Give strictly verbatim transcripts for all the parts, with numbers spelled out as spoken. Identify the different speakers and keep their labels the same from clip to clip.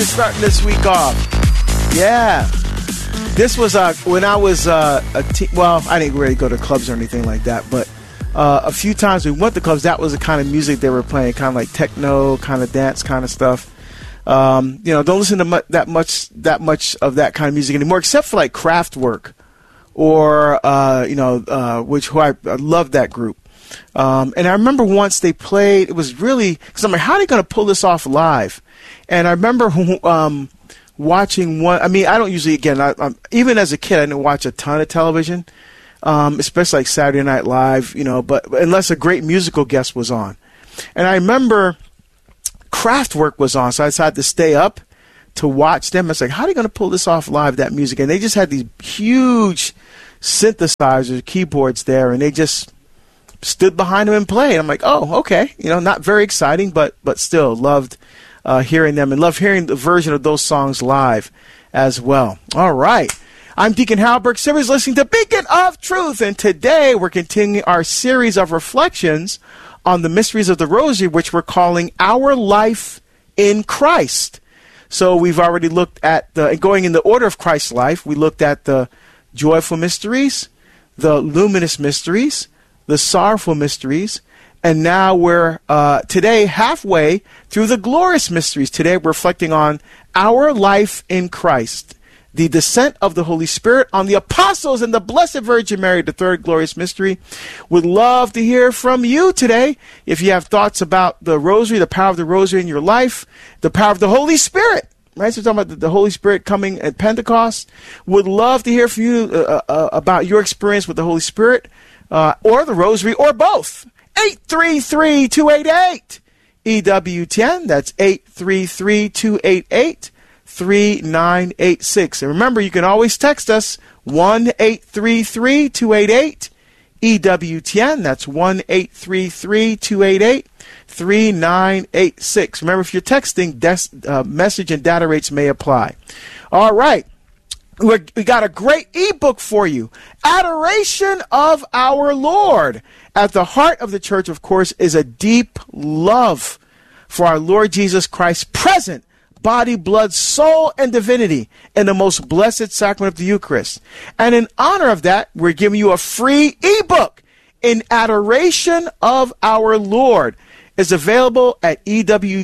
Speaker 1: Starting this week off. Yeah. This was uh, when I was uh, a te- well, I didn't really go to clubs or anything like that, but uh, a few times we went to clubs, that was the kind of music they were playing, kind of like techno, kind of dance kind of stuff. Um, you know, don't listen to mu- that much that much of that kind of music anymore, except for like Kraftwerk or, uh, you know, uh, which who I, I love that group. Um, and I remember once they played, it was really, because I'm like, how are they going to pull this off live? And I remember um, watching one. I mean, I don't usually, again, I, I'm, even as a kid, I didn't watch a ton of television, um, especially like Saturday Night Live, you know, but unless a great musical guest was on. And I remember Kraftwerk was on, so I decided to stay up to watch them. I was like, how are they going to pull this off live, that music? And they just had these huge synthesizers, keyboards there, and they just stood behind them and played. I'm like, oh, okay. You know, not very exciting, but but still loved Uh, hearing them and love hearing the version of those songs live as well. All right. I'm Deacon Hal Burke Simmons, listening to Beacon of Truth, and today we're continuing our series of reflections on the mysteries of the Rosary, which we're calling Our Life in Christ. So we've already looked at the, going in the order of Christ's life, we looked at the joyful mysteries, the luminous mysteries, the sorrowful mysteries, and now we're uh, today halfway through the glorious mysteries. Today we're reflecting on our life in Christ, the descent of the Holy Spirit on the apostles and the Blessed Virgin Mary, the third glorious mystery. Would love to hear from you today. If you have thoughts about the Rosary, the power of the Rosary in your life, the power of the Holy Spirit, right? So we're talking about the Holy Spirit coming at Pentecost. Would love to hear from you uh, uh, about your experience with the Holy Spirit uh, or the Rosary or both. eight three three, two eight eight, E W T N. That's eight three three, two eight eight, three nine eight six. And remember, you can always text us, one eight three three, two eight eight, E W T N. That's one eight three three, two eight eight, three nine eight six. Remember, if you're texting, des- uh, message and data rates may apply. All right. We're, we got a great ebook for you, Adoration of Our Lord. At the heart of the church, of course, is a deep love for our Lord Jesus Christ, present, body, blood, soul, and divinity in the most blessed sacrament of the Eucharist. And in honor of that, we're giving you a free ebook in Adoration of Our Lord. It's available at E W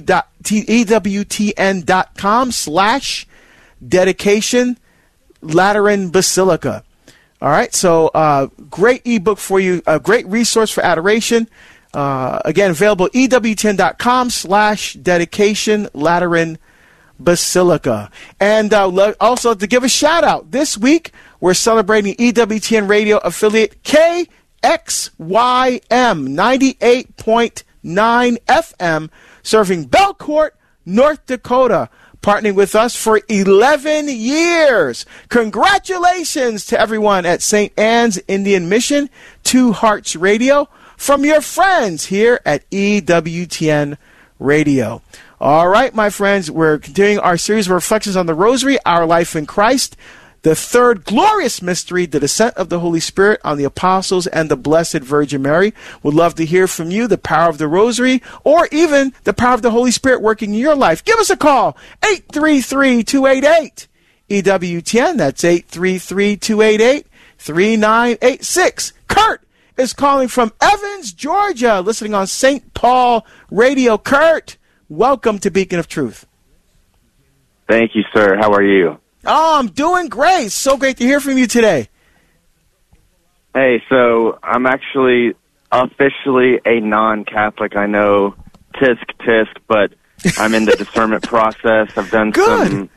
Speaker 1: T N dot com slash dedication Lateran Basilica. All right, so uh, great ebook for you, a great resource for adoration. Uh, again, available E W T N dot com slash dedication Lateran Basilica. And uh, also to give a shout out, this week we're celebrating E W T N radio affiliate K X Y M ninety-eight point nine F M, serving Belcourt, North Dakota, partnering with us for eleven years. Congratulations to everyone at Saint Anne's Indian Mission, Two Hearts Radio, from your friends here at E W T N Radio. All right, my friends, we're continuing our series of reflections on the Rosary, Our Life in Christ, the third glorious mystery, the descent of the Holy Spirit on the apostles and the Blessed Virgin Mary. Would love to hear from you, the power of the Rosary, or even the power of the Holy Spirit working in your life. Give us a call, eight three three, two eight eight, E W T N. That's eight three three, two eight eight, three nine eight six. Kurt is calling from Evans, Georgia, listening on Saint Paul Radio. Kurt, welcome to Beacon of Truth.
Speaker 2: Thank you, sir. How are you?
Speaker 1: Oh, I'm doing great. So great to hear from you today.
Speaker 2: Hey, so I'm actually officially a non-Catholic. I know, tisk, tisk, but I'm in the discernment process. I've done
Speaker 1: Good.
Speaker 2: some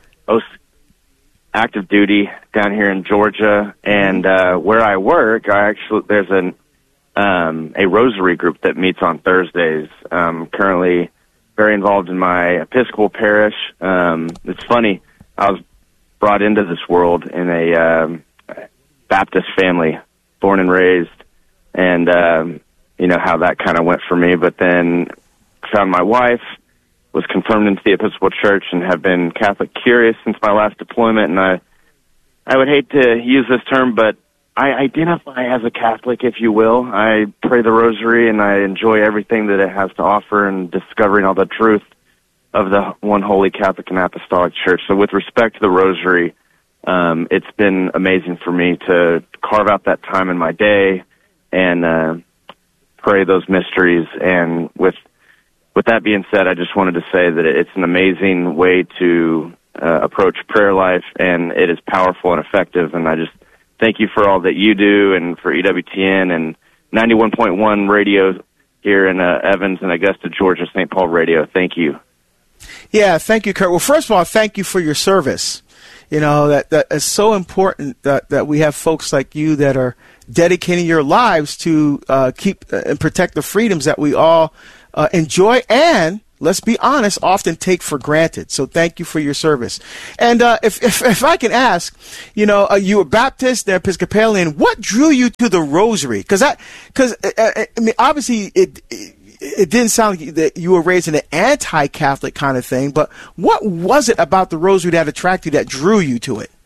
Speaker 2: active duty down here in Georgia, and uh, where I work, I actually there's an um, a rosary group that meets on Thursdays. Um, currently very involved in my Episcopal parish. Um, it's funny, I was brought into this world in a um, Baptist family, born and raised, and um, you know how that kind of went for me. But then found my wife, was confirmed into the Episcopal Church, and have been Catholic curious since my last deployment. And I, I would hate to use this term, but I identify as a Catholic, if you will. I pray the Rosary, and I enjoy everything that it has to offer, and discovering all the truth of the one holy Catholic and Apostolic Church. So with respect to the Rosary, um, it's been amazing for me to carve out that time in my day and uh, pray those mysteries. And with with that being said, I just wanted to say that it's an amazing way to uh, approach prayer life, and it is powerful and effective. And I just thank you for all that you do, and for E W T N and ninety-one point one radio here in uh, Evans and Augusta, Georgia, Saint Paul Radio. Thank you.
Speaker 1: Yeah, thank you, Kurt. Well, first of all, thank you for your service. You know, that, that is so important that, that we have folks like you that are dedicating your lives to uh, keep uh, and protect the freedoms that we all uh, enjoy and, let's be honest, often take for granted. So thank you for your service. And uh, if, if if I can ask, you know, uh, you were Baptist, then Episcopalian. What drew you to the Rosary? Because that, because uh, I mean, obviously it, it it didn't sound like that you were raised in an anti-Catholic kind of thing. But what was it about the Rosary that attracted you, that drew you to it?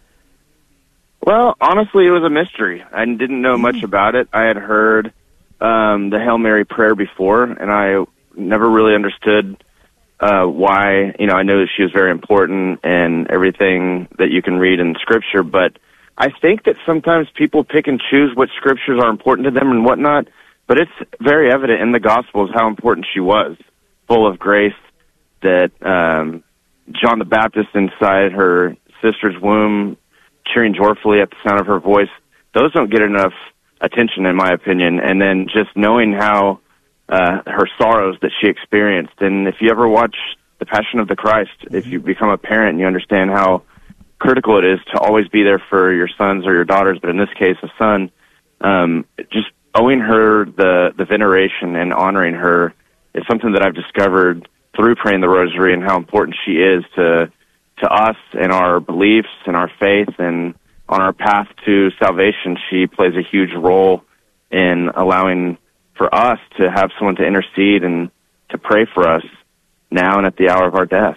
Speaker 2: Well, honestly, it was a mystery. I didn't know much about it. I had heard um, the Hail Mary prayer before, and I never really understood uh, why. You know, I know that she was very important and everything that you can read in Scripture, but I think that sometimes people pick and choose what Scriptures are important to them and whatnot, but it's very evident in the Gospels how important she was, full of grace, that um, John the Baptist inside her sister's womb, cheering joyfully at the sound of her voice, those don't get enough attention, in my opinion. And then just knowing how uh, her sorrows that she experienced. And if you ever watch The Passion of the Christ, if you become a parent and you understand how critical it is to always be there for your sons or your daughters, but in this case, a son, um, just owing her the, the veneration and honoring her is something that I've discovered through praying the Rosary, and how important she is to to us and our beliefs and our faith, and on our path to salvation. She plays a huge role in allowing for us to have someone to intercede and to pray for us now and at the hour of our death.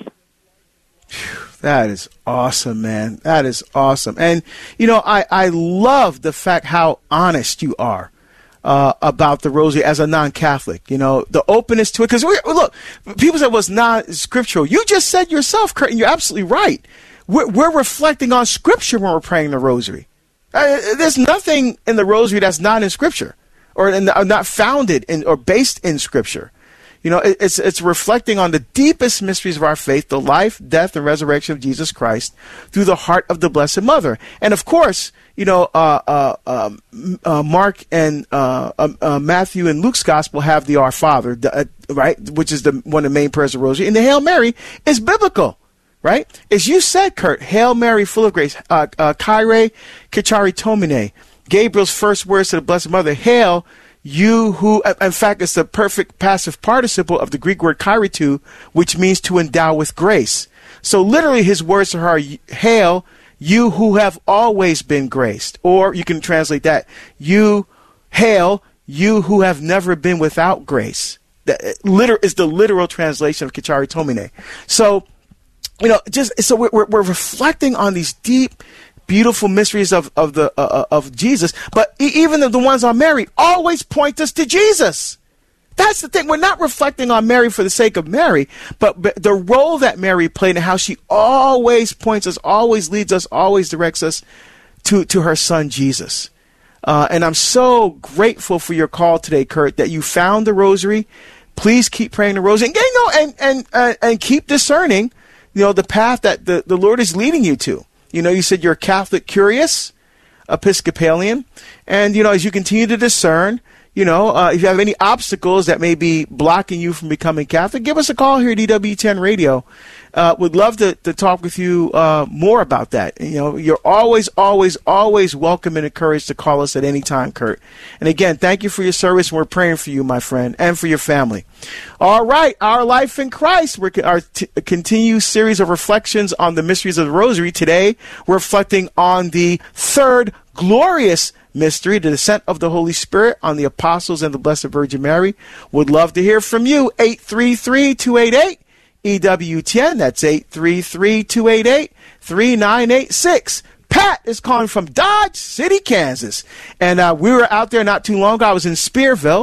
Speaker 1: That is awesome, man. That is awesome. And, you know, I, I love the fact how honest you are uh, about the Rosary as a non-Catholic. You know, the openness to it. Because, look, people say, well, it's not scriptural. You just said yourself, Kurt, and you're absolutely right. We're, we're reflecting on Scripture when we're praying the Rosary. Uh, there's nothing in the Rosary that's not in Scripture, or in the, not founded in or based in Scripture. You know, it, it's it's reflecting on the deepest mysteries of our faith, the life, death, and resurrection of Jesus Christ through the heart of the Blessed Mother. And of course, you know, uh, uh, um, uh, Mark and uh, uh, Matthew and Luke's Gospel have the Our Father, the, uh, right, which is the one of the main prayers of the Rosary. And the Hail Mary is biblical, right? As you said, Kurt, Hail Mary, full of grace, uh, uh, Kyrie, Kichari Tomine, Gabriel's first words to the Blessed Mother, Hail, you who, in fact, it's the perfect passive participle of the Greek word kairitou, which means to endow with grace. So literally his words to her are, Hail, you who have always been graced. Or you can translate that, you, hail, you who have never been without grace. That liter- is the literal translation of Kichari Tomine. So, you know, just so we're, we're reflecting on these deep, beautiful mysteries of of the uh, of Jesus, but even the, the ones on Mary always point us to Jesus. That's the thing. We're not reflecting on Mary for the sake of Mary, but, but the role that Mary played and how she always points us, always leads us, always directs us to to her son Jesus. Uh, and I'm so grateful for your call today, Kurt, that you found the Rosary. Please keep praying the Rosary, and you know, and and uh, and keep discerning, you know, the path that the, the Lord is leading you to. You know, you said you're Catholic curious, Episcopalian, and, you know, as you continue to discern, you know, uh, if you have any obstacles that may be blocking you from becoming Catholic, give us a call here at E W ten Radio. Uh, would love to, to talk with you uh, more about that. You know, you're always, always, always welcome and encouraged to call us at any time, Kurt. And again, thank you for your service, and we're praying for you, my friend, and for your family. All right, Our Life in Christ, we're our t- continued series of reflections on the mysteries of the Rosary. Today, we're reflecting on the third glorious mystery, the descent of the Holy Spirit on the apostles and the Blessed Virgin Mary. Would love to hear from you. eight three three, two eight eight, E W T N. That's eight three three, two eight eight, three nine eight six. Pat is calling from Dodge City, Kansas. And uh, we were out there not too long ago. I was in Spearville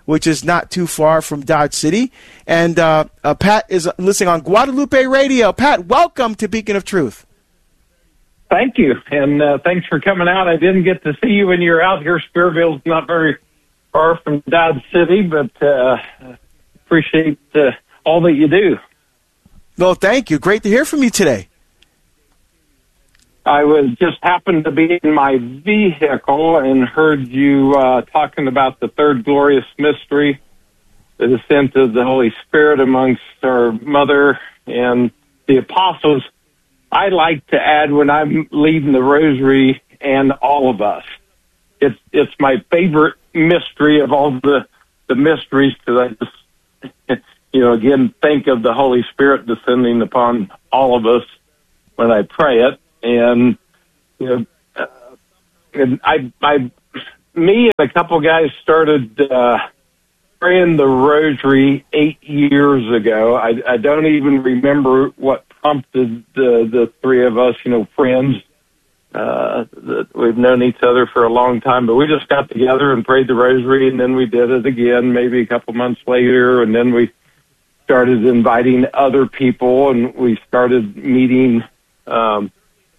Speaker 1: which is not too far from Dodge City. And uh, uh, Pat is listening on Guadalupe Radio. Pat, welcome to Beacon of Truth.
Speaker 3: Thank you, and uh, thanks for coming out. I didn't get to see you when you were out here. Spearville's not very far from Dodge City, but uh, appreciate uh, all that you do.
Speaker 1: Well, thank you. Great to hear from you today.
Speaker 3: I was just happened to be in my vehicle and heard you uh, talking about the third glorious mystery, the descent of the Holy Spirit amongst our mother and the apostles. I like to add when I'm leading the rosary and all of us. It's it's my favorite mystery of all the, the mysteries because I just, you know, again, think of the Holy Spirit descending upon all of us when I pray it. And, you know, uh, and I, I, me and a couple guys started uh, praying the rosary eight years ago. I, I don't even remember what prompted the, the three of us, you know, friends. Uh, that we've known each other for a long time, but we just got together and prayed the rosary, and then we did it again maybe a couple months later, and then we started inviting other people, and we started meeting um,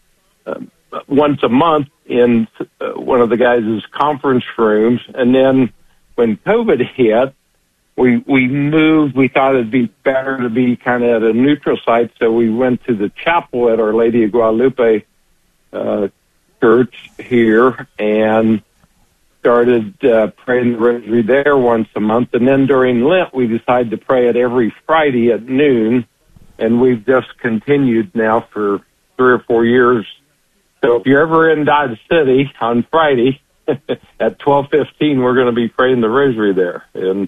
Speaker 3: uh, once a month in uh, one of the guys' conference rooms, and then when COVID hit, we we moved. We thought it'd be better to be kind of at a neutral site, so we went to the chapel at Our Lady of Guadalupe uh, church here and started uh, praying the rosary there once a month. And then during Lent, we decided to pray it every Friday at noon, and we've just continued now for three or four years. So if you're ever in Dodge City on Friday at twelve fifteen, we're going to be praying the rosary there. And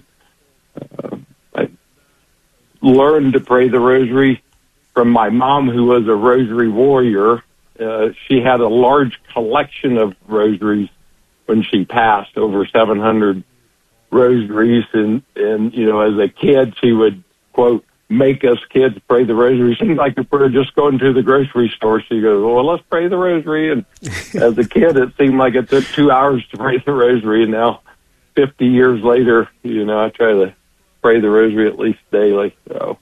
Speaker 3: Uh, I learned to pray the rosary from my mom, who was a rosary warrior. Uh, she had a large collection of rosaries when she passed, over seven hundred rosaries. And, and, you know, as a kid, she would, quote, make us kids pray the rosary. It seemed like if we were just going to the grocery store, she goes, well, let's pray the rosary. And as a kid, it seemed like it took two hours to pray the rosary. And now, fifty years later, you know, I try to pray the rosary at least daily. So,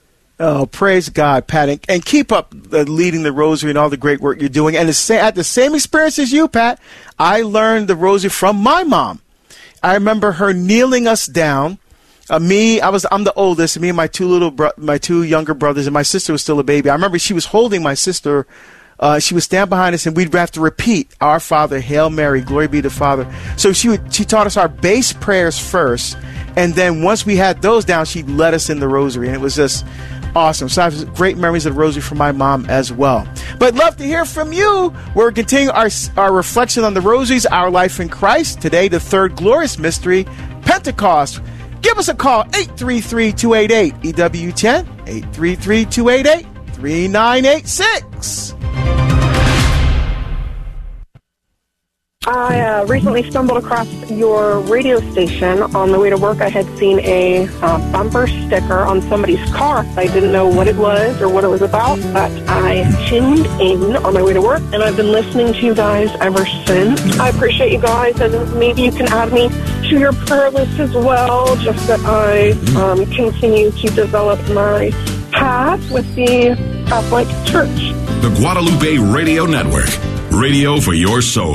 Speaker 1: oh, praise God, Pat, and, and keep up uh, leading the rosary and all the great work you're doing. And the sa- at the same experience as you, Pat, I learned the rosary from my mom. I remember her kneeling us down. Uh, me, I was I'm the oldest. Me and my two little bro- my two younger brothers, and my sister was still a baby. I remember she was holding my sister. Uh, she would stand behind us, and we'd have to repeat Our Father, Hail Mary, Glory be to the Father. So she would she taught us our base prayers first. And then once we had those down, she led us in the rosary, and it was just awesome. So I have great memories of the rosary from my mom as well. But love to hear from you. We're continuing our, our reflection on the rosaries, our life in Christ. Today, the third glorious mystery, Pentecost. Give us a call, eight three three, two eight eight, E W ten, eight three three, two eight eight, three nine eight six.
Speaker 4: I uh, recently stumbled across your radio station. On the way to work, I had seen a uh, bumper sticker on somebody's car. I didn't know what it was or what it was about, but I tuned in on my way to work, and I've been listening to you guys ever since. I appreciate you guys, and maybe you can add me to your prayer list as well, just that I um, continue to develop my path with the Catholic Church.
Speaker 5: The Guadalupe Radio Network, radio for your soul.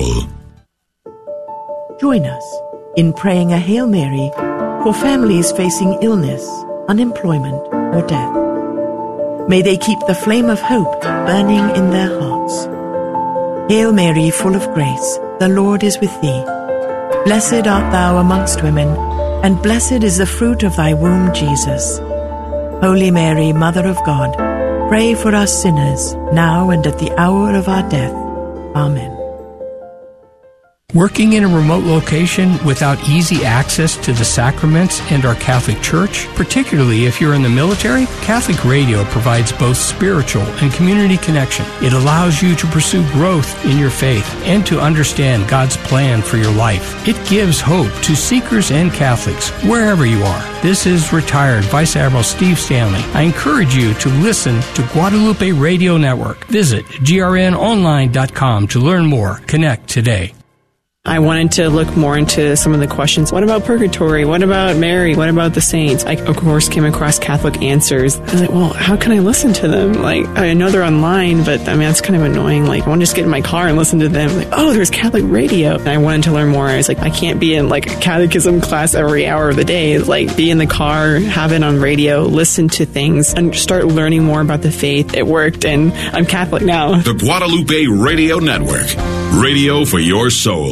Speaker 6: Join us in praying a Hail Mary for families facing illness, unemployment, or death. May they keep the flame of hope burning in their hearts. Hail Mary, full of grace, the Lord is with thee. Blessed art thou amongst women, and blessed is the fruit of thy womb, Jesus. Holy Mary, Mother of God, pray for us sinners, now and at the hour of our death. Amen.
Speaker 7: Working in a remote location without easy access to the sacraments and our Catholic Church, particularly if you're in the military, Catholic Radio provides both spiritual and community connection. It allows you to pursue growth in your faith and to understand God's plan for your life. It gives hope to seekers and Catholics wherever you are. This is retired Vice Admiral Steve Stanley. I encourage you to listen to Guadalupe Radio Network. Visit G R N online dot com to learn more. Connect today.
Speaker 8: I wanted to look more into some of the questions. What about purgatory? What about Mary? What about the saints? I, of course, came across Catholic Answers. I was like, well, how can I listen to them? Like, I know they're online, but I mean, that's kind of annoying. Like, I want to just get in my car and listen to them. Like, oh, there's Catholic radio. And I wanted to learn more. I was like, I can't be in like a catechism class every hour of the day. Like, be in the car, have it on radio, listen to things, and start learning more about the faith. It worked, and I'm Catholic now.
Speaker 5: The Guadalupe Radio Network. Radio for your soul.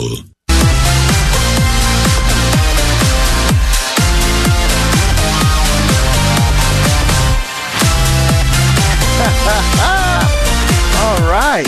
Speaker 1: All right.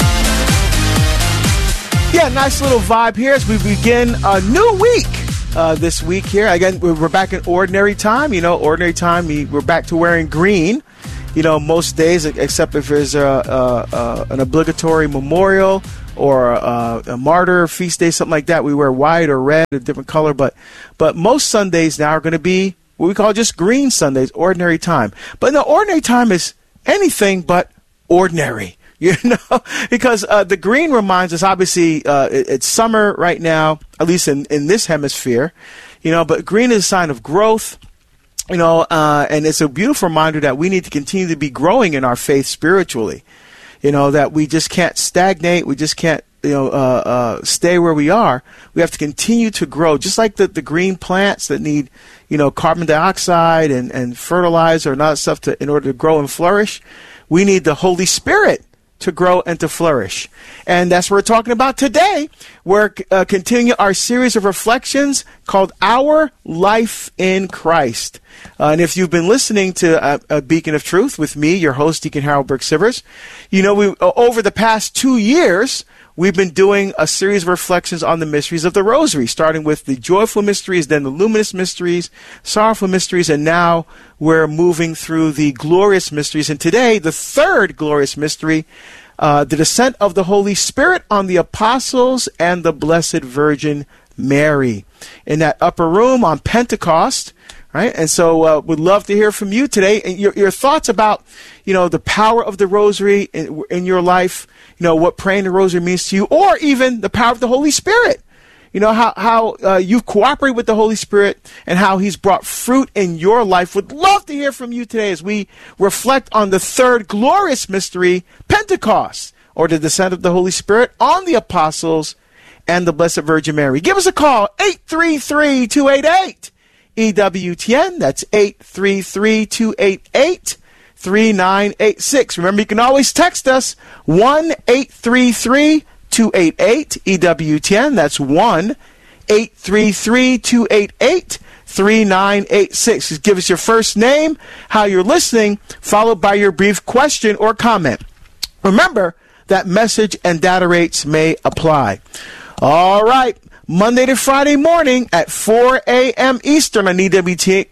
Speaker 1: Yeah, nice little vibe here as we begin a new week uh, this week here. Again, we're back in ordinary time. You know, ordinary time, we're back to wearing green, you know, most days, except if there's a, a, a, an obligatory memorial or a, a martyr feast day, something like that. We wear white or red, a different color. But, but most Sundays now are going to be what we call just green Sundays, ordinary time. But no, ordinary time is anything but ordinary. You know, because uh, the green reminds us, obviously, uh, it, it's summer right now, at least in, in this hemisphere, you know, but green is a sign of growth, you know, uh, and it's a beautiful reminder that we need to continue to be growing in our faith spiritually, you know, that we just can't stagnate. We just can't, you know, uh, uh, stay where we are. We have to continue to grow, just like the, the green plants that need, you know, carbon dioxide and, and fertilizer and all that stuff to, in order to grow and flourish. We need the Holy Spirit to grow and to flourish. And that's what we're talking about today. We're uh, continuing our series of reflections called Our Life in Christ. Uh, and if you've been listening to uh, a Beacon of Truth with me, your host, Deacon Harold Burke-Sivers, you know, we uh, over the past two years, we've been doing a series of reflections on the mysteries of the Rosary, starting with the joyful mysteries, then the luminous mysteries, sorrowful mysteries, and now we're moving through the glorious mysteries. And today, the third glorious mystery, uh, the descent of the Holy Spirit on the apostles and the Blessed Virgin Mary in that upper room on Pentecost. Right, and so uh, we'd love to hear from you today, and your, your thoughts about, you know, the power of the Rosary in, in your life, you know, what praying the Rosary means to you, or even the power of the Holy Spirit. You know, how, how uh, you've cooperated with the Holy Spirit and how He's brought fruit in your life. Would love to hear from you today as we reflect on the third glorious mystery, Pentecost, or the descent of the Holy Spirit on the apostles and the Blessed Virgin Mary. Give us a call, eight three three, two eight eight, E W T N. That's eight three three, two eight eight, three nine eight six. Remember, you can always text us, one eight three three, two eight eight, E W T N. That's one eight three three, two eight eight, three nine eight six. Just give us your first name, how you're listening, followed by your brief question or comment. Remember that message and data rates may apply. All right. Monday to Friday morning at four a.m. Eastern on E W T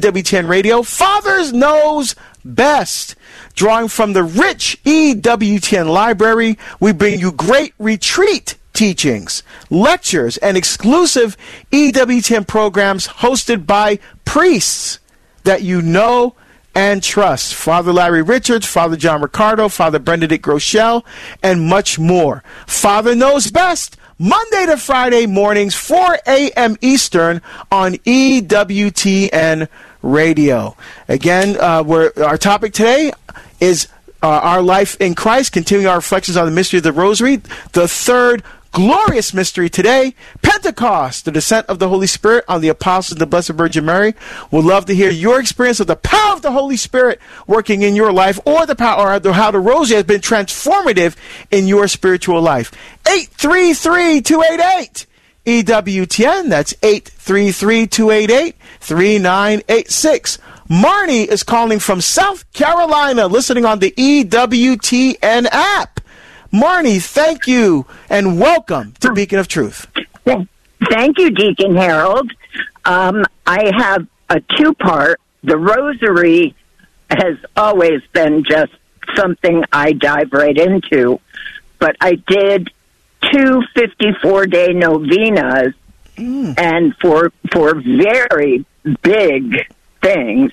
Speaker 1: N Radio. Fathers Knows Best. Drawing from the rich E W T N library, we bring you great retreat teachings, lectures, and exclusive E W T N programs hosted by priests that you know and trust. Father Larry Richards, Father John Ricardo, Father Benedict Groeschel, and much more. Father Knows Best. Monday to Friday mornings, four a.m. Eastern on E W T N Radio. Again, uh, we're, our topic today is uh, our life in Christ, continuing our reflections on the mystery of the Rosary. The third glorious mystery today, Pentecost, the descent of the Holy Spirit on the apostles and the Blessed Virgin Mary. We'd love to hear your experience of the power of the Holy Spirit working in your life, or the power, or how the Rosary has been transformative in your spiritual life. eight three three, two eight eight, E W T N. That's eight three three, two eight eight, three nine eight six. Marnie is calling from South Carolina, listening on the E W T N app. Marnie, thank you, and welcome to Beacon of Truth.
Speaker 9: Thank you, Deacon Harold. Um, I have a two-part. The Rosary has always been just something I dive right into, but I did two fifty-four day novenas, mm. and for for very big things,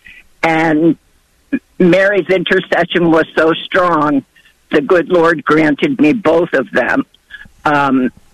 Speaker 9: and Mary's intercession was so strong, the good Lord granted me both of them. Um,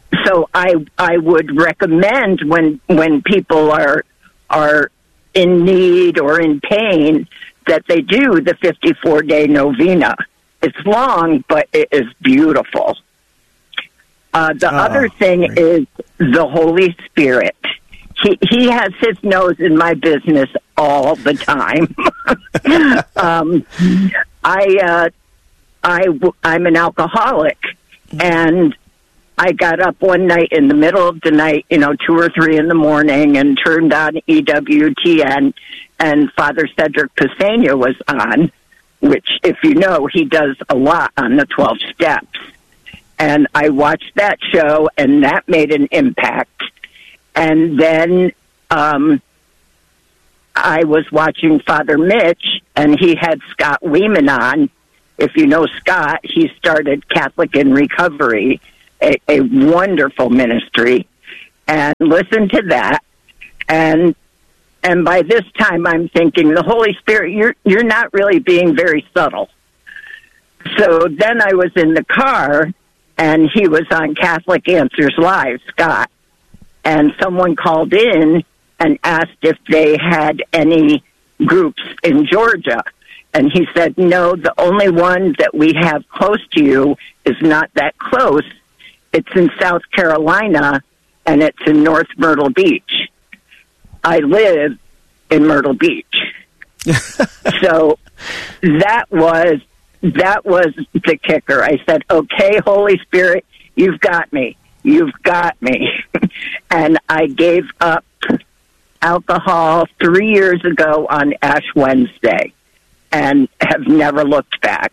Speaker 9: so I I would recommend when when people are are in need or in pain that they do the fifty-four day novena. It's long, but it is beautiful. Uh, the oh, other thing great. is the Holy Spirit. He he has his nose in my business all the time. um, I uh, I I'm an alcoholic, and I got up one night in the middle of the night, you know, two or three in the morning, and turned on E W T N, and Father Cedric Pisania was on, which, if you know, he does a lot on the twelve steps. And I watched that show, and that made an impact. And then um, I was watching Father Mitch, and he had Scott Weeman on. If you know Scott, he started Catholic in Recovery, a, a wonderful ministry. And listen to that. And and by this time, I'm thinking, the Holy Spirit, you're you're not really being very subtle. So then I was in the car, and he was on Catholic Answers Live, Scott. And someone called in and asked if they had any groups in Georgia. And he said, no, the only one that we have close to you is not that close. It's in South Carolina, and it's in North Myrtle Beach. I live in Myrtle Beach. So that was that was the kicker. I said, okay, Holy Spirit, you've got me. You've got me. And I gave up alcohol three years ago on Ash Wednesday and have never looked back.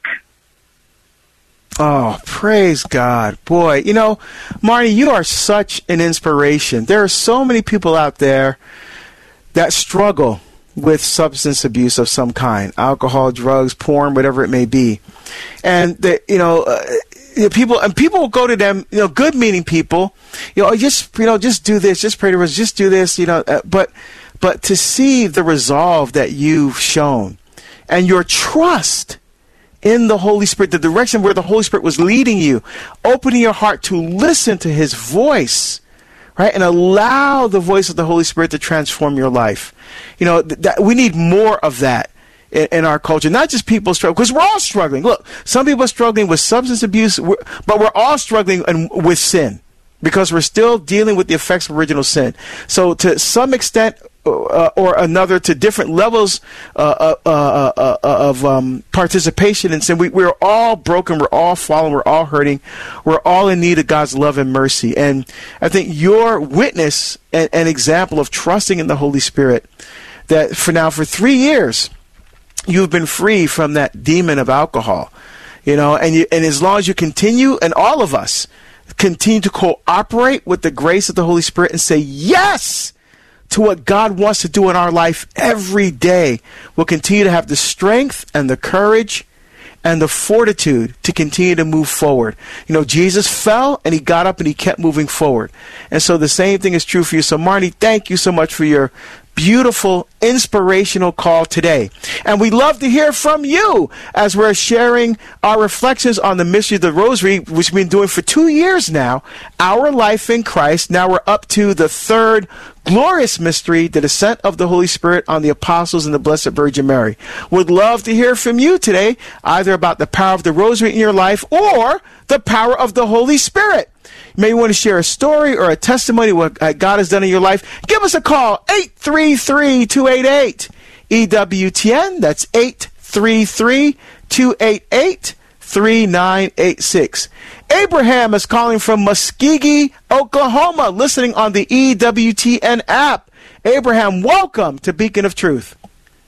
Speaker 1: Oh, praise God. Boy, you know, Marnie, you are such an inspiration. There are so many people out there that struggle with substance abuse of some kind, alcohol, drugs, porn, whatever it may be. And, they, you know, uh, people and people will go to them, you know, good-meaning people, you know, just, you know, just do this, just pray to us, just do this, you know, uh, but, but to see the resolve that you've shown and your trust in the Holy Spirit, the direction where the Holy Spirit was leading you, opening your heart to listen to his voice, right? And allow the voice of the Holy Spirit to transform your life. You know, th- that we need more of that in, in our culture. Not just people struggling, because we're all struggling. Look, some people are struggling with substance abuse, we're, but we're all struggling in, with sin, because we're still dealing with the effects of original sin. So to some extent uh, or another, to different levels uh, uh, uh, uh, of um, participation in sin, we, we're all broken, we're all fallen, we're all hurting, we're all in need of God's love and mercy. And I think your witness and, and example of trusting in the Holy Spirit, that for now, for three years, you've been free from that demon of alcohol, you know, and you, and as long as you continue, and all of us continue to cooperate with the grace of the Holy Spirit and say yes to what God wants to do in our life every day, we'll continue to have the strength and the courage and the fortitude to continue to move forward. You know, Jesus fell and he got up and he kept moving forward. And so the same thing is true for you. So Marnie, thank you so much for your beautiful, inspirational call today. And we love to hear from you as we're sharing our reflections on the mystery of the Rosary, which we've been doing for two years now, Our Life in Christ. Now we're up to the third glorious mystery, the descent of the Holy Spirit on the apostles and the Blessed Virgin Mary. Would love to hear from you today, either about the power of the Rosary in your life or the power of the Holy Spirit. You may want to share a story or a testimony what God has done in your life. Give us a call, eight three three, two eight eight, E W T N. That's eight three three, two eight eight, three nine eight six. Abraham is calling from Muskogee, Oklahoma, listening on the E W T N app. Abraham, welcome to Beacon of Truth.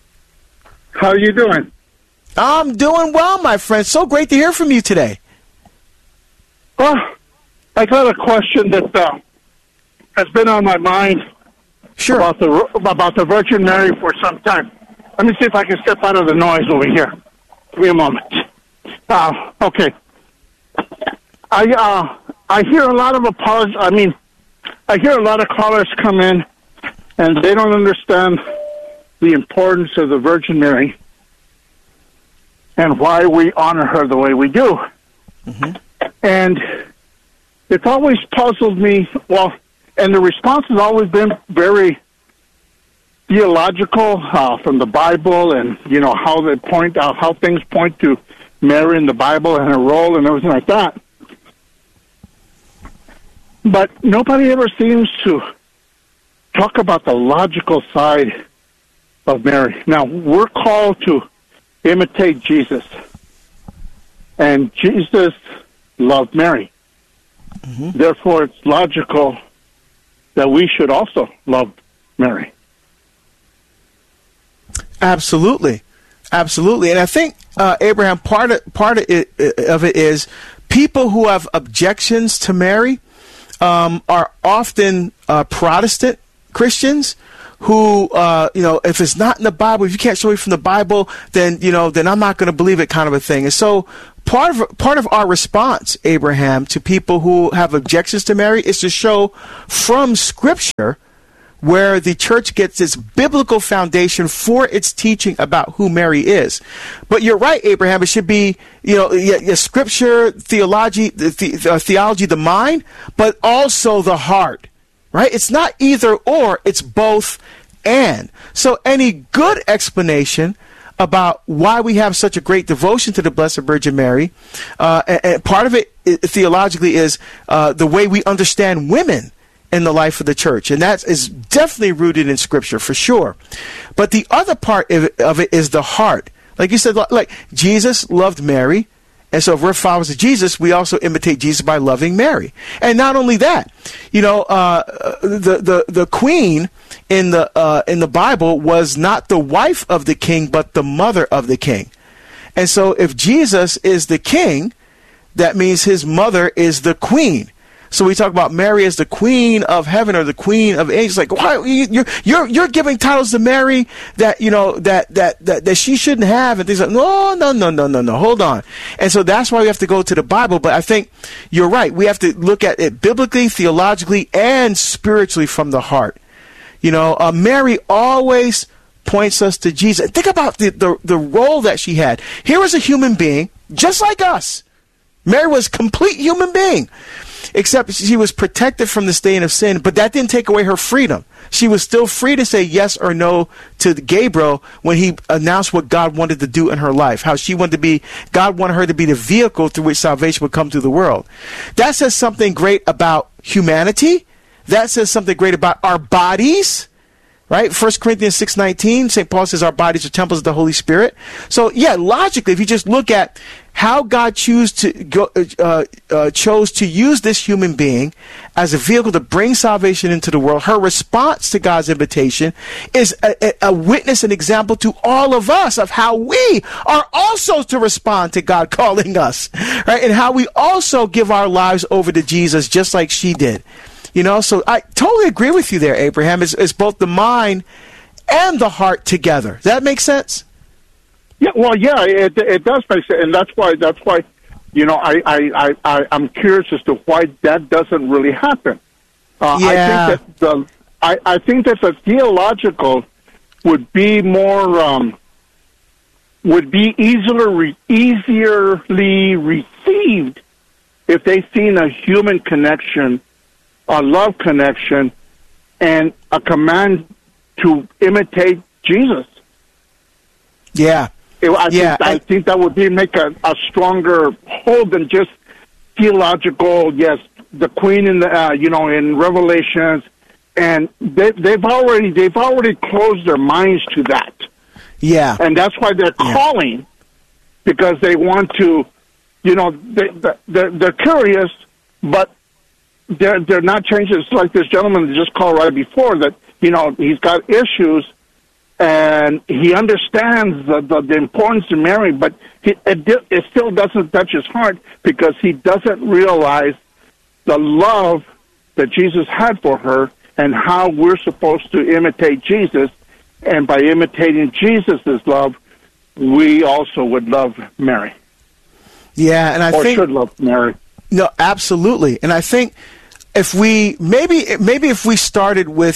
Speaker 10: How are you doing?
Speaker 1: I'm doing well, my friend. So great to hear from you today.
Speaker 10: Well, I got a question that uh, has been on my mind
Speaker 1: sure.
Speaker 10: about the about the Virgin Mary for some time. Let me see if I can step out of the noise over here. Give me a moment. Uh, okay. I uh, I hear a lot of apologies. I mean, I hear a lot of callers come in, and they don't understand the importance of the Virgin Mary and why we honor her the way we do.
Speaker 1: Mm-hmm.
Speaker 10: And it's always puzzled me. Well, and the response has always been very theological uh, from the Bible, and you know how they point out how things point to Mary in the Bible and her role and everything like that. But nobody ever seems to talk about the logical side of Mary. Now, we're called to imitate Jesus, and Jesus loved Mary. Mm-hmm. Therefore, it's logical that we should also love Mary.
Speaker 1: Absolutely, absolutely, and I think uh, Abraham, part of part of it, of it is people who have objections to Mary um, are often uh, Protestant Christians who, uh, you know, if it's not in the Bible, if you can't show me from the Bible, then you know, then I'm not going to believe it, kind of a thing. And so, part of part of our response, Abraham, to people who have objections to Mary is to show from Scripture where the church gets its biblical foundation for its teaching about who Mary is. But you're right, Abraham, it should be, you know, yeah, yeah, scripture, theology, the, the, uh, theology, the mind, but also the heart, right? It's not either or, it's both and. So any good explanation about why we have such a great devotion to the Blessed Virgin Mary, uh, and, and part of it, it theologically is uh, the way we understand women in the life of the church, and that is definitely rooted in Scripture for sure. But the other part of it, of it is the heart. Like you said, like Jesus loved Mary, and so if we're followers of Jesus, we also imitate Jesus by loving Mary. And not only that, you know, uh, the the the queen in the uh, in the Bible was not the wife of the king, but the mother of the king. And so if Jesus is the king, that means his mother is the queen. So we talk about Mary as the queen of heaven or the queen of angels. Like, why you're you're you're giving titles to Mary that you know that that that, that she shouldn't have, and things like, no, no, no, no, no, no. Hold on. And so that's why we have to go to the Bible. But I think you're right. We have to look at it biblically, theologically, and spiritually from the heart. You know, uh, Mary always points us to Jesus. Think about the, the the role that she had. Here was a human being just like us. Mary was a complete human being. Except she was protected from the stain of sin, but that didn't take away her freedom. She was still free to say yes or no to Gabriel when he announced what God wanted to do in her life, how she wanted to be, God wanted her to be the vehicle through which salvation would come to the world. That says something great about humanity. That says something great about our bodies. Right? First Corinthians six nineteen, Saint Paul says our bodies are temples of the Holy Spirit. So, yeah, logically, if you just look at how God choose to go, uh, uh, chose to use this human being as a vehicle to bring salvation into the world, her response to God's invitation is a, a, a witness, an example to all of us of how we are also to respond to God calling us, right? And how we also give our lives over to Jesus just like she did. You know, so I totally agree with you there, Abraham. It's, it's both the mind and the heart together. Does that make sense?
Speaker 10: Yeah, well, yeah, it it does make sense, and that's why that's why, you know, I I I I'm curious as to why that doesn't really happen. Uh,
Speaker 1: yeah.
Speaker 10: I think that the I I think that the theological would be more um, would be easier re, easierly received if they seen a human connection, a love connection, and a command to imitate Jesus.
Speaker 1: Yeah.
Speaker 10: It, I,
Speaker 1: yeah,
Speaker 10: think, I, I think that would be make a, a stronger hold than just theological. Yes, the queen in the uh, you know in Revelations, and they, they've already they've already closed their minds to that.
Speaker 1: Yeah,
Speaker 10: and that's why they're
Speaker 1: yeah.
Speaker 10: calling, because they want to, you know, they, they're they're curious, but they're they're not changing. It's like this gentleman that just called right before that. You know, he's got issues. And he understands the, the, the importance of Mary, but he, it, it still doesn't touch his heart because he doesn't realize the love that Jesus had for her and how we're supposed to imitate Jesus. And by imitating Jesus' love, we also would love Mary.
Speaker 1: Yeah, and I
Speaker 10: or
Speaker 1: think...
Speaker 10: Or should love Mary.
Speaker 1: No, absolutely. And I think if we... Maybe, maybe if we started with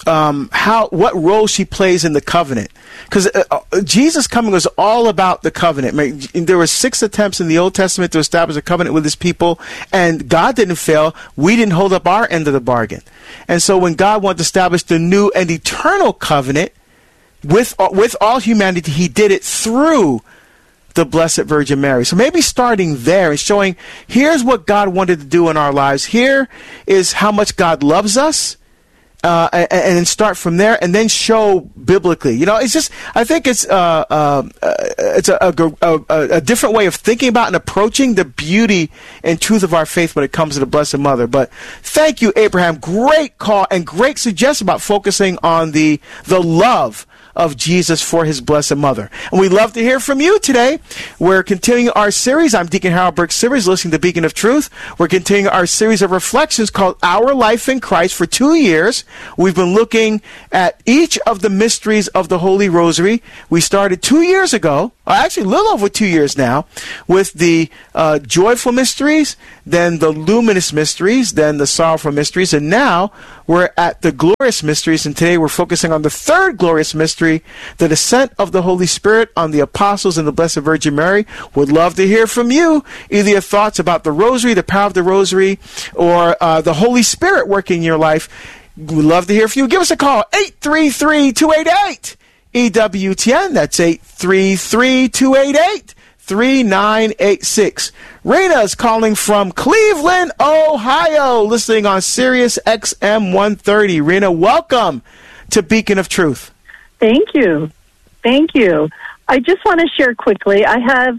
Speaker 1: um, how what role she plays in the covenant. Because uh, uh, Jesus coming was all about the covenant. I mean, there were six attempts in the Old Testament to establish a covenant with his people, and God didn't fail. We didn't hold up our end of the bargain. And so when God wanted to establish the new and eternal covenant with, uh, with all humanity, he did it through the Blessed Virgin Mary. So maybe starting there and showing, here's what God wanted to do in our lives. Here is how much God loves us. Uh, and, and then start from there, and then show biblically. You know, it's just, I think it's uh, uh, it's a, a, a, a different way of thinking about and approaching the beauty and truth of our faith when it comes to the Blessed Mother. But thank you, Abraham. Great call and great suggestion about focusing on the the love of Jesus for his Blessed Mother. And we'd love to hear from you today. We're continuing our series. I'm Deacon Harold Burke Sivers, listening to Beacon of Truth. We're continuing our series of reflections called Our Life in Christ for two years. We've been looking at each of the mysteries of the Holy Rosary. We started two years ago, or actually a little over two years now, with the uh, joyful mysteries, then the luminous mysteries, then the sorrowful mysteries, and now we're at the glorious mysteries, and today we're focusing on the third glorious mystery, the descent of the Holy Spirit on the apostles and the Blessed Virgin Mary. Would love to hear from you, either your thoughts about the Rosary, the power of the Rosary, or uh, the Holy Spirit working in your life. We'd love to hear from you. Give us a call, eight three three, two eight eight, E W T N. That's eight three three, two eight eight, three nine eight six. Raina is calling from Cleveland, Ohio, listening on Sirius X M one thirty. Raina, welcome to Beacon of Truth.
Speaker 11: Thank you. Thank you. I just want to share quickly. I have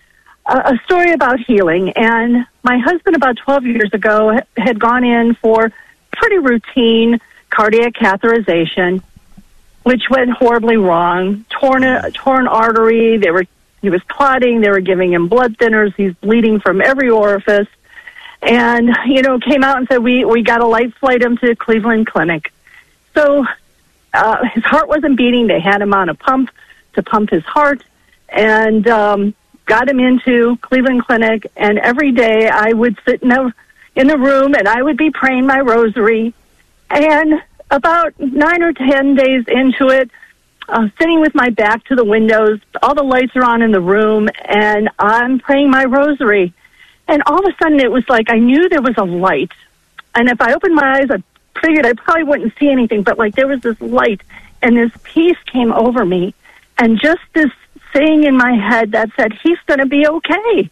Speaker 11: a, a story about healing, and my husband about twelve years ago had gone in for pretty routine cardiac catheterization, which went horribly wrong. Torn, torn artery. They were he was clotting. They were giving him blood thinners. He's bleeding from every orifice, and you know came out and said we we got to light flight him to Cleveland Clinic. So uh, his heart wasn't beating. They had him on a pump to pump his heart, and um, got him into Cleveland Clinic. And every day I would sit in the in the room, and I would be praying my rosary. And about nine or ten days into it, uh, sitting with my back to the windows, all the lights are on in the room, and I'm praying my rosary. And all of a sudden, it was like I knew there was a light. And if I opened my eyes, I figured I probably wouldn't see anything, but like there was this light, and this peace came over me. And just this saying in my head that said, he's going to be okay.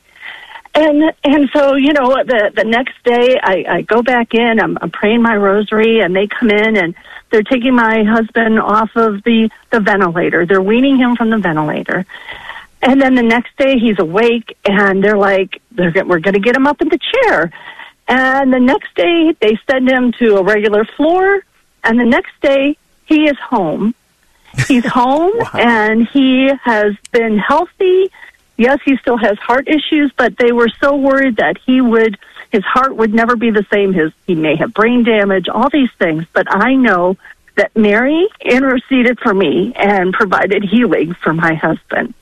Speaker 11: And and so, you know, the the next day I, I go back in, I'm, I'm praying my rosary, and they come in and they're taking my husband off of the, the ventilator. They're weaning him from the ventilator. And then the next day he's awake, and they're like, they're, we're going to get him up in the chair. And the next day they send him to a regular floor, and the next day he is home. He's home, wow. And he has been healthy. Yes, he still has heart issues, but they were so worried that he would, his heart would never be the same. His, he may have brain damage, all these things. But I know that Mary interceded for me and provided healing for my husband.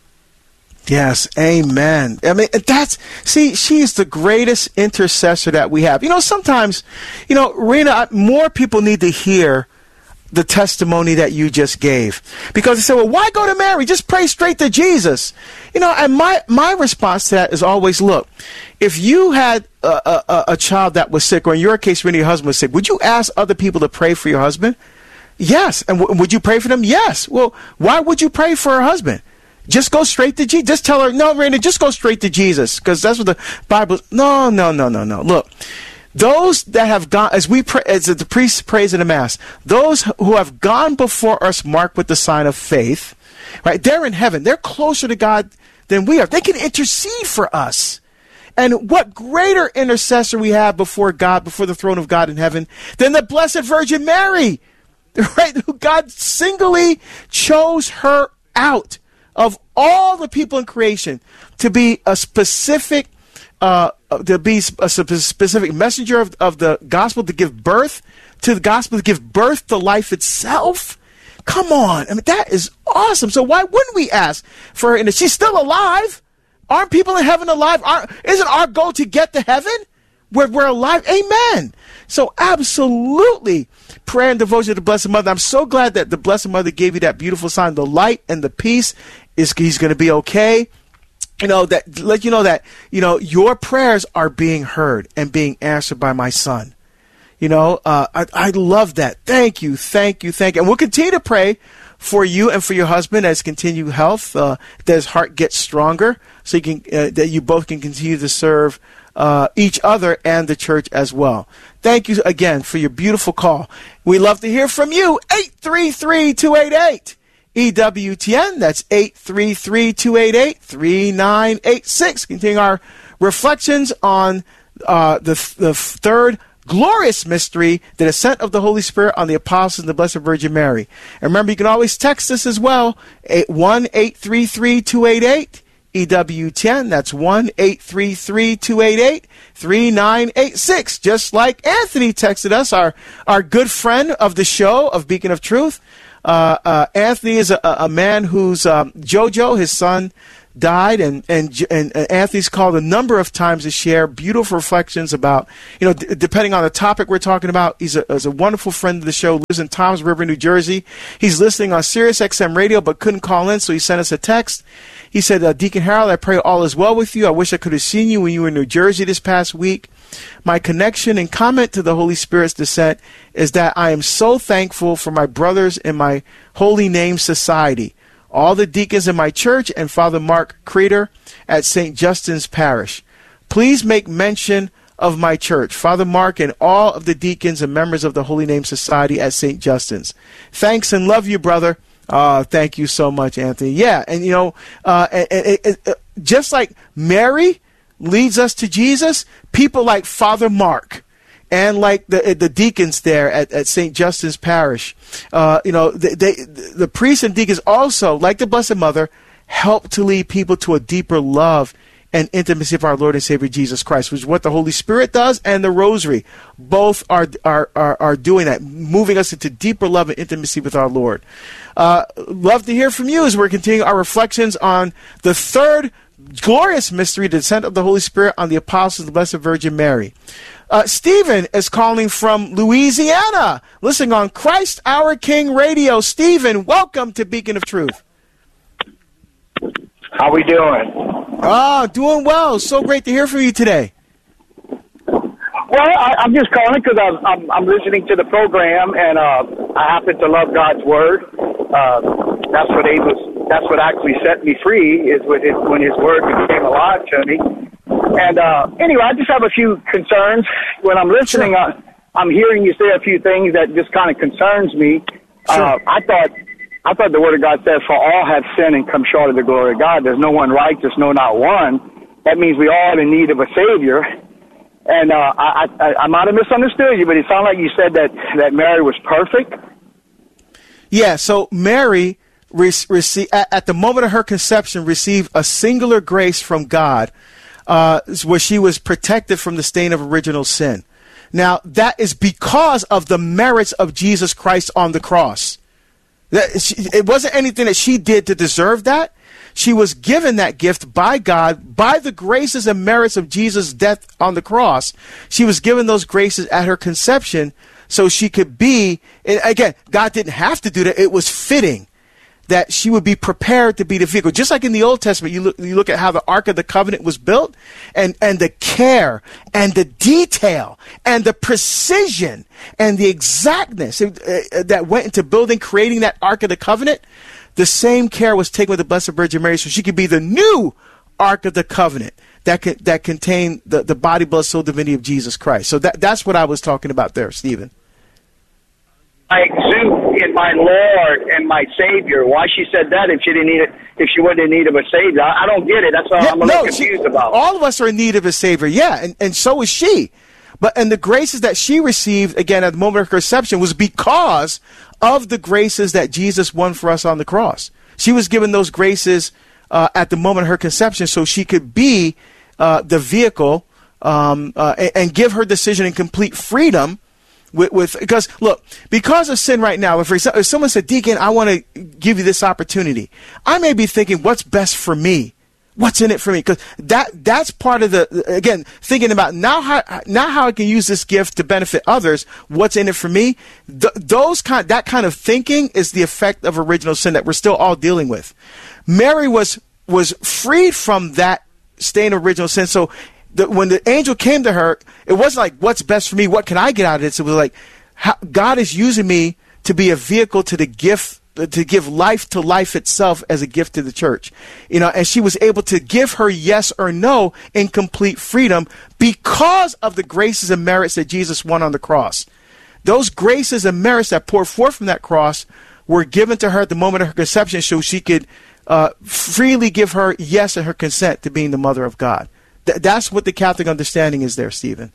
Speaker 1: Yes, amen. I mean, that's, see, she is the greatest intercessor that we have. You know, sometimes, you know, Rena, more people need to hear the testimony that you just gave, because they say, well, why go to Mary? Just pray straight to Jesus. You know, and my, my response to that is always, look, if you had a, a, a child that was sick, or in your case, when your husband was sick, would you ask other people to pray for your husband? Yes. And w- would you pray for them? Yes. Well, why would you pray for her husband? Just go straight to Jesus. Just tell her, no, Randy, just go straight to Jesus, because that's what the Bible, no, no, no, no, no. Look, those that have gone, as we pray, as the priest prays in the Mass, those who have gone before us marked with the sign of faith, right? They're in heaven. They're closer to God than we are. They can intercede for us. And what greater intercessor we have before God, before the throne of God in heaven, than the Blessed Virgin Mary, right? Who God singly chose her out of all the people in creation to be a specific Uh, to be a specific messenger of, of the gospel, to give birth to the gospel, to give birth to life itself. Come on. I mean, that is awesome. So why wouldn't we ask for her? And she's still alive. Aren't people in heaven alive? Aren't, isn't our goal to get to heaven? We're, we're alive. Amen. So absolutely prayer and devotion to the Blessed Mother. I'm so glad that the Blessed Mother gave you that beautiful sign. The light and the peace is he's going to be okay. You know, that let you know that, you know, your prayers are being heard and being answered by my son. You know, uh, I, I love that. Thank you. Thank you. Thank you. And we'll continue to pray for you and for your husband as continued health, uh, that his heart gets stronger, so you can, uh, that you both can continue to serve uh, each other and the church as well. Thank you again for your beautiful call. We love to hear from you. eight three three, two eight eight, E W T N. That's eight three three, two eight eight, three nine eight six. Continuing our reflections on uh, the, the third glorious mystery, the descent of the Holy Spirit on the apostles and the Blessed Virgin Mary. And remember, you can always text us as well, one eight three three, two eight eight, E W T N. That's one eight three three, two eight eight, three nine eight six. Just like Anthony texted us, our, our good friend of the show, of Beacon of Truth. Uh, uh, Anthony is a, a man whose um, Jojo, his son, died, and, and and Anthony's called a number of times to share beautiful reflections about, you know, d- depending on the topic we're talking about. He's a, he's a wonderful friend of the show, lives in Toms River, New Jersey. He's listening on Sirius X M radio but couldn't call in, so he sent us a text. He said, uh, Deacon Harold, I pray all is well with you. I wish I could have seen you when you were in New Jersey this past week. My connection and comment to the Holy Spirit's descent is that I am so thankful for my brothers in my Holy Name Society, all the deacons in my church, and Father Mark Creeder at Saint Justin's Parish. Please make mention of my church, Father Mark, and all of the deacons and members of the Holy Name Society at Saint Justin's. Thanks and love you, brother. Uh, thank you so much, Anthony. Yeah, and you know, uh, and, and, and, uh, just like Mary leads us to Jesus, people like Father Mark and like the the deacons there at, at Saint Justin's Parish, uh, you know, they, they, the priests and deacons also, like the Blessed Mother, help to lead people to a deeper love and intimacy of our Lord and Savior Jesus Christ, which is what the Holy Spirit does, and the Rosary. Both are are are, are doing that, moving us into deeper love and intimacy with our Lord. Uh, love to hear from you as we're continuing our reflections on the third glorious mystery, the descent of the Holy Spirit on the apostles of the Blessed Virgin Mary. Uh, Stephen is calling from Louisiana, listening on Christ Our King Radio. Stephen, welcome to Beacon of Truth.
Speaker 12: How we doing?
Speaker 1: Ah, doing well. So great to hear from you today.
Speaker 12: Well, I, I'm just calling because I'm, I'm, I'm listening to the program, and uh, I happen to love God's Word. Uh, that's what he was. That's what actually set me free, is with his, when His Word became alive to me. And uh, anyway, I just have a few concerns. When I'm listening,
Speaker 1: Sure.
Speaker 12: uh, I'm hearing you say a few things that just kind of concerns me.
Speaker 1: Sure.
Speaker 12: Uh, I thought, I thought the Word of God says, "For all have sinned and come short of the glory of God." There's no one righteous, no, not one. That means we all are in need of a Savior. And uh, I, I, I might have misunderstood you, but it sounded like you said that, that Mary was perfect.
Speaker 1: Yeah, so Mary, re- rece- at, at the moment of her conception, received a singular grace from God, uh, where she was protected from the stain of original sin. Now, that is because of the merits of Jesus Christ on the cross. That she, it wasn't anything that she did to deserve that. She was given that gift by God, by the graces and merits of Jesus' death on the cross. She was given those graces at her conception so she could be, and again, God didn't have to do that. It was fitting that she would be prepared to be the vehicle. Just like in the Old Testament, you look, you look at how the Ark of the Covenant was built, and, and the care and the detail and the precision and the exactness uh, that went into building, creating that Ark of the Covenant. The same care was taken with the Blessed Virgin Mary, so she could be the new Ark of the Covenant that can, that contained the, the body, blood, soul, divinity of Jesus Christ. So that that's what I was talking about there, Stephen.
Speaker 12: I exude in my Lord and my Savior. Why she said that if she didn't need it, if she wouldn't in need of a Savior? I, I don't get it. That's what
Speaker 1: Yeah,
Speaker 12: I'm a little
Speaker 1: no,
Speaker 12: confused
Speaker 1: she,
Speaker 12: about.
Speaker 1: All of us are in need of a Savior, yeah, and, and so is she. But and the graces that she received, again, at the moment of her conception, was because of the graces that Jesus won for us on the cross. She was given those graces uh, at the moment of her conception so she could be uh, the vehicle um, uh, and, and give her decision in complete freedom with, with because, look, because of sin right now, if, for example, if someone said, Deacon, I want to give you this opportunity, I may be thinking, what's best for me? What's in it for me? Because that that's part of the, again, thinking about now how now how I can use this gift to benefit others. What's in it for me? Th- those kind that kind of thinking is the effect of original sin that we're still all dealing with. Mary was was freed from that stain of original sin. So the, when the angel came to her, it wasn't like, what's best for me? What can I get out of this? It was like, how, God is using me to be a vehicle to the gift, to give life to life itself as a gift to the church. You know, and she was able to give her yes or no in complete freedom because of the graces and merits that Jesus won on the cross. Those graces and merits that poured forth from that cross were given to her at the moment of her conception so she could uh, freely give her yes and her consent to being the mother of God. Th- that's what the Catholic understanding is there, Stephen.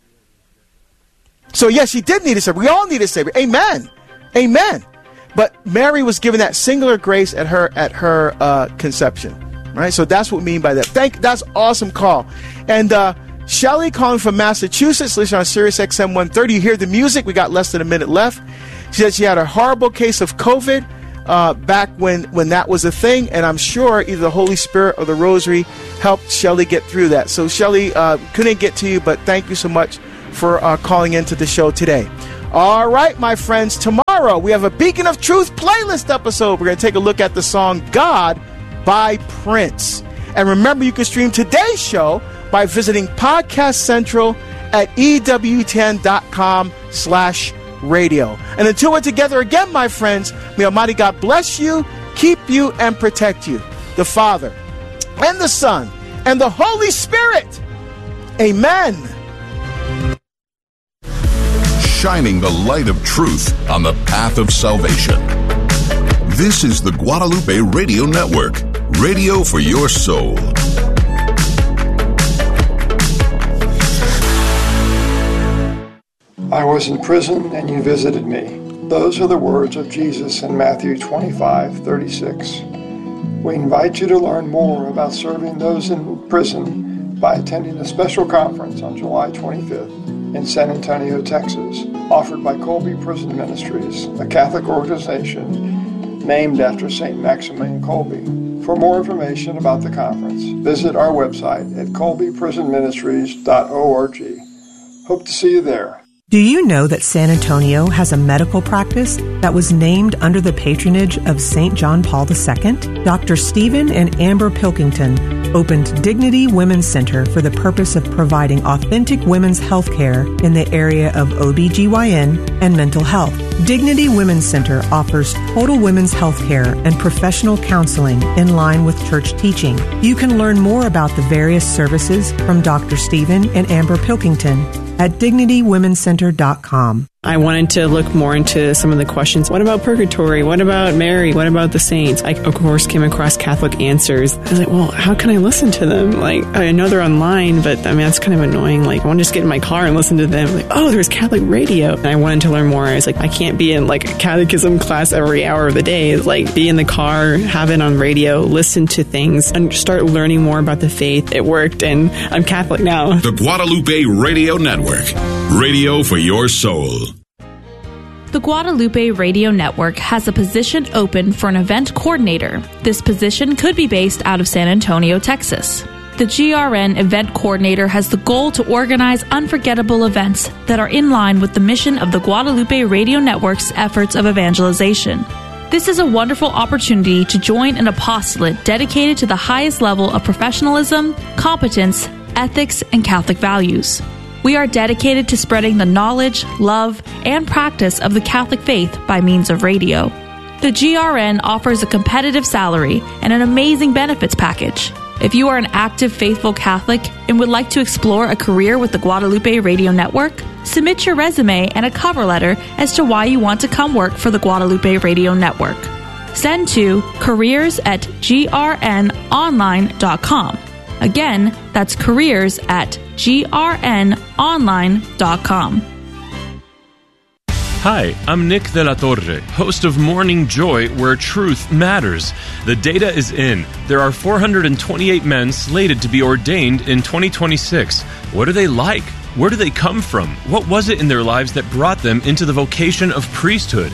Speaker 1: So yes, she did need a Savior. We all need a Savior. Amen. Amen. But Mary was given that singular grace at her at her uh, conception, right? So that's what we mean by that. Thank. That's awesome call. And uh, Shelly calling from Massachusetts, listening on Sirius X M one thirty. You hear the music. We got less than a minute left. She said she had a horrible case of COVID uh, back when when that was a thing, and I'm sure either the Holy Spirit or the Rosary helped Shelly get through that. So Shelly, uh, couldn't get to you, but thank you so much for uh, calling into the show today. All right, my friends, tomorrow we have a Beacon of Truth playlist episode. We're going to take a look at the song God by Prince. And remember, you can stream today's show by visiting Podcast Central at E W ten dot com slash radio. And until we're together again, my friends, may Almighty God bless you, keep you, and protect you. The Father, and the Son, and the Holy Spirit. Amen.
Speaker 5: Shining the light of truth on the path of salvation. This is the Guadalupe Radio Network, radio for your soul.
Speaker 13: I was in prison and you visited me. Those are the words of Jesus in Matthew twenty-five thirty-six. We invite you to learn more about serving those in prison by attending a special conference on July twenty-fifth in San Antonio, Texas, offered by Colby Prison Ministries, a Catholic organization named after Saint Maximilian Kolbe. For more information about the conference, visit our website at colby prison ministries dot org. Hope to see you there.
Speaker 14: Do you know that San Antonio has a medical practice that was named under the patronage of Saint John Paul the Second? Doctor Stephen and Amber Pilkington opened Dignity Women's Center for the purpose of providing authentic women's health care in the area of O B G Y N and mental health. Dignity Women's Center offers total women's health care and professional counseling in line with church teaching. You can learn more about the various services from Doctor Stephen and Amber Pilkington at dignity women center dot com.
Speaker 8: I wanted to look more into some of the questions. What about purgatory? What about Mary? What about the saints? I, of course, came across Catholic Answers. I was like, well, how can I listen to them? Like, I know they're online, but I mean, that's kind of annoying. Like, I want to just get in my car and listen to them. Like, oh, there's Catholic radio. And I wanted to learn more. I was like, I can't be in like a catechism class every hour of the day. It's like, be in the car, have it on radio, listen to things, and start learning more about the faith. It worked, and I'm Catholic now.
Speaker 5: The Guadalupe Radio Network, radio for your soul.
Speaker 15: The Guadalupe Radio Network has a position open for an event coordinator. This position could be based out of San Antonio, Texas. The G R N event coordinator has the goal to organize unforgettable events that are in line with the mission of the Guadalupe Radio Network's efforts of evangelization. This is a wonderful opportunity to join an apostolate dedicated to the highest level of professionalism, competence, ethics, and Catholic values. We are dedicated to spreading the knowledge, love, and practice of the Catholic faith by means of radio. The G R N offers a competitive salary and an amazing benefits package. If you are an active, faithful Catholic and would like to explore a career with the Guadalupe Radio Network, submit your resume and a cover letter as to why you want to come work for the Guadalupe Radio Network. Send to careers at g r n online dot com. Again, that's careers at g r n online dot com.
Speaker 16: Hi, I'm Nick de la Torre, host of Morning Joy, where truth matters. The data is in. There are four hundred twenty-eight men slated to be ordained in twenty twenty-six. What are they like? Where do they come from? What was it in their lives that brought them into the vocation of priesthood?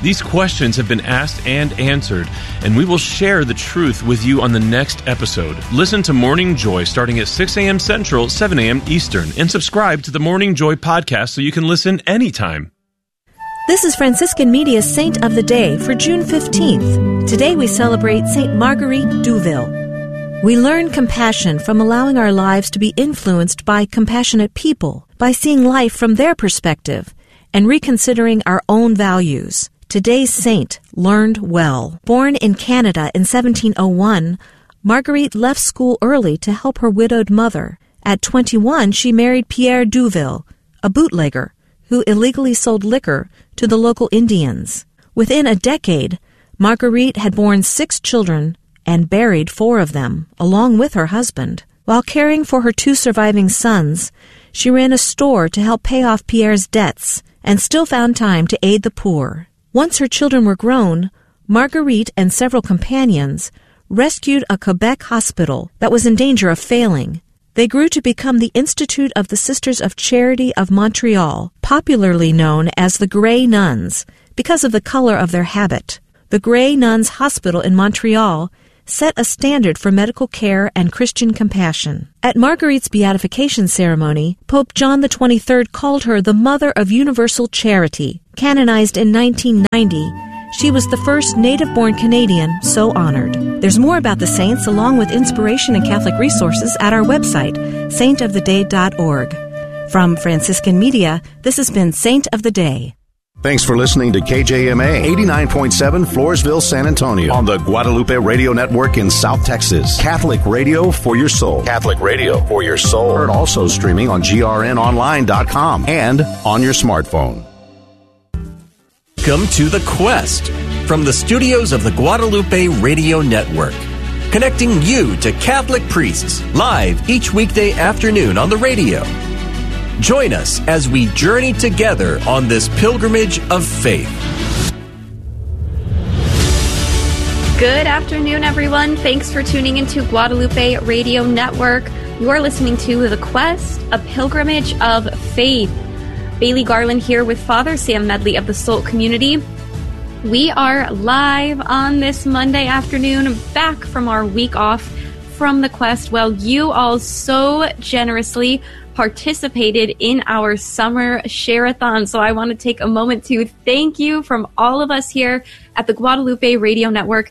Speaker 16: These questions have been asked and answered, and we will share the truth with you on the next episode. Listen to Morning Joy starting at six a.m. Central, seven a.m. Eastern, and subscribe to the Morning Joy podcast so you can listen anytime.
Speaker 17: This is Franciscan Media's Saint of the Day for June fifteenth. Today we celebrate Saint Marguerite Douville. We learn compassion from allowing our lives to be influenced by compassionate people, by seeing life from their perspective, and reconsidering our own values. Today's saint learned well. Born in Canada in seventeen oh one, Marguerite left school early to help her widowed mother. At twenty-one, she married Pierre Douville, a bootlegger, who illegally sold liquor to the local Indians. Within a decade, Marguerite had borne six children and buried four of them, along with her husband. While caring for her two surviving sons, she ran a store to help pay off Pierre's debts and still found time to aid the poor. Once her children were grown, Marguerite and several companions rescued a Quebec hospital that was in danger of failing. They grew to become the Institute of the Sisters of Charity of Montreal, popularly known as the Grey Nuns, because of the color of their habit. The Grey Nuns Hospital in Montreal set a standard for medical care and Christian compassion. At Marguerite's beatification ceremony, Pope John the twenty-third called her the Mother of Universal Charity. Canonized in nineteen ninety, she was the first native-born Canadian so honored. There's more about the saints along with inspiration and Catholic resources at our website, saint of the day dot org. From Franciscan Media, this has been Saint of the Day.
Speaker 18: Thanks for listening to K J M A eighty-nine point seven Floresville, San Antonio on the Guadalupe Radio Network in South Texas. Catholic radio for your soul. Catholic radio for your soul. Heard also streaming on G R N online dot com and on your smartphone.
Speaker 19: Come to The Quest from the studios of the Guadalupe Radio Network, connecting you to Catholic priests live each weekday afternoon on the radio. Join us as we journey together on this pilgrimage of faith.
Speaker 20: Good afternoon, everyone. Thanks for tuning into Guadalupe Radio Network. You are listening to The Quest, a pilgrimage of faith. Bailey Garland here with Father Sam Medley of the Soul Community. We are live on this Monday afternoon, back from our week off from The Quest. Well, you all so generously participated in our summer share-a-thon. So I want to take a moment to thank you from all of us here at the Guadalupe Radio Network.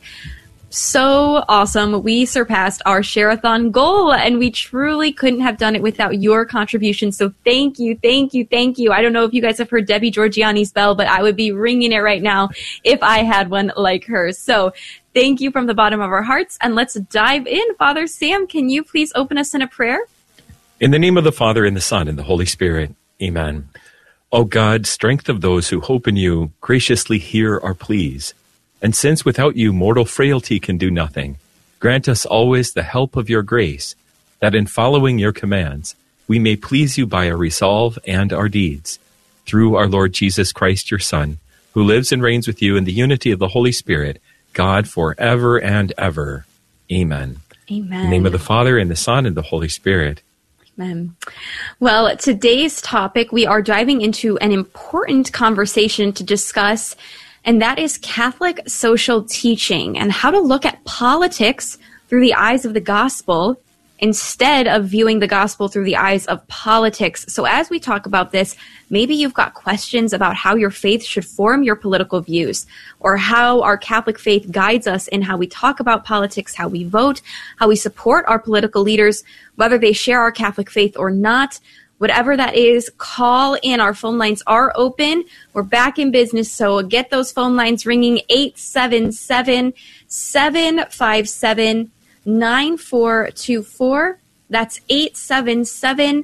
Speaker 20: So awesome. We surpassed our share-a-thon goal, and we truly couldn't have done it without your contribution. So thank you, thank you, thank you. I don't know if you guys have heard Debbie Georgiani's bell, but I would be ringing it right now if I had one like hers. So thank you from the bottom of our hearts, and let's dive in. Father Sam, can you please open us in a prayer?
Speaker 21: In the name of the Father, and the Son, and the Holy Spirit. Amen. O God, strength of those who hope in you, graciously hear our pleas. And since without you mortal frailty can do nothing, grant us always the help of your grace, that in following your commands, we may please you by our resolve and our deeds. Through our Lord Jesus Christ, your Son, who lives and reigns with you in the unity of the Holy Spirit, God, forever and ever. Amen.
Speaker 20: Amen.
Speaker 21: In the name of the Father, and the Son, and the Holy Spirit.
Speaker 20: Amen. Well, today's topic, we are diving into an important conversation to discuss, and that is Catholic social teaching and how to look at politics through the eyes of the gospel instead of viewing the gospel through the eyes of politics. So as we talk about this, maybe you've got questions about how your faith should form your political views, or how our Catholic faith guides us in how we talk about politics, how we vote, how we support our political leaders, whether they share our Catholic faith or not. Whatever that is, call in. Our phone lines are open. We're back in business, so get those phone lines ringing. Eight seven seven, seven five seven, nine four two four. That's eight seven seven,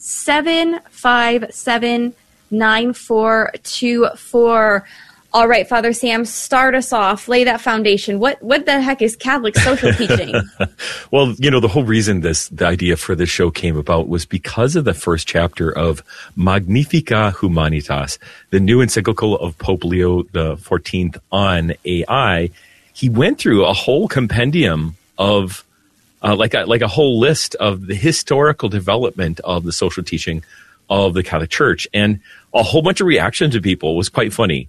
Speaker 20: seven five seven, nine four two four. All right, Father Sam, start us off. Lay that foundation. What what the heck is Catholic social teaching?
Speaker 21: Well, you know, the whole reason this the idea for this show came about was because of the first chapter of Magnificat Humanitas, the new encyclical of Pope Leo the fourteenth on A I. He went through a whole compendium of uh, like a, like a whole list of the historical development of the social teaching of the Catholic Church, and a whole bunch of reaction to people was quite funny.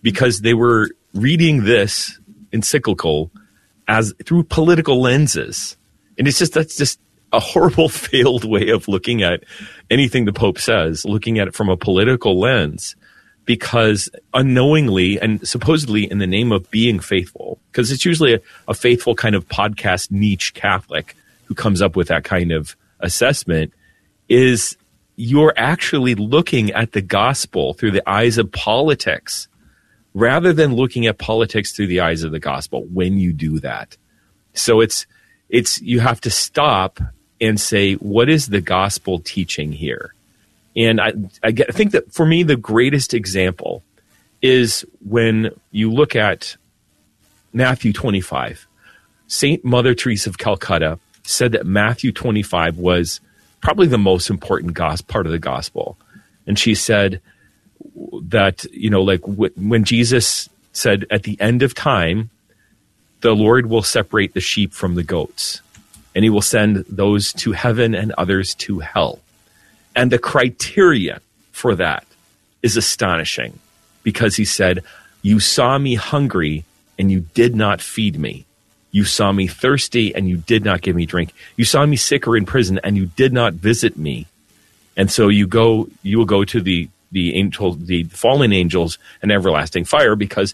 Speaker 21: because they were reading this encyclical as through political lenses. And it's just, that's just a horrible, failed way of looking at anything the Pope says, looking at it from a political lens, because unknowingly and supposedly in the name of being faithful, because it's usually a, a faithful kind of podcast niche Catholic who comes up with that kind of assessment, is you're actually looking at the gospel through the eyes of politics rather than looking at politics through the eyes of the gospel when you do that. So it's, it's, you have to stop and say, what is the gospel teaching here? And I, I, get, I think that for me, the greatest example is when you look at Matthew twenty-five. Saint Mother Teresa of Calcutta said that Matthew twenty-five was probably the most important gos- part of the gospel. And she said that, you know, like w- when Jesus said at the end of time, the Lord will separate the sheep from the goats, and he will send those to heaven and others to hell. And the criteria for that is astonishing, because he said, you saw me hungry and you did not feed me. You saw me thirsty and you did not give me drink. You saw me sick or in prison and you did not visit me. And so you go, you will go to the, the angel, the fallen angels and everlasting fire, because